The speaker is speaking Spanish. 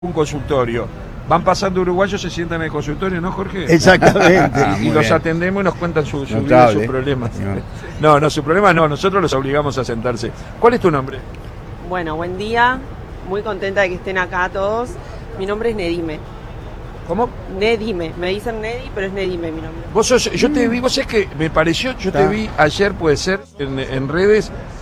un consultorio. Van pasando uruguayos, se sientan en el consultorio, ¿no, Jorge? Exactamente. Y los atendemos y nos cuentan su vida, Notable. sus problemas. No, sus problemas no, nosotros los obligamos a sentarse. ¿Cuál es tu nombre? Bueno, buen día. Muy contenta de que estén acá todos. Mi nombre es Nedime. ¿Cómo? Nedime. Me dicen Nedi, pero es Nedime mi nombre. Yo te vi, vos es que me pareció, yo te vi ayer, puede ser, en redes,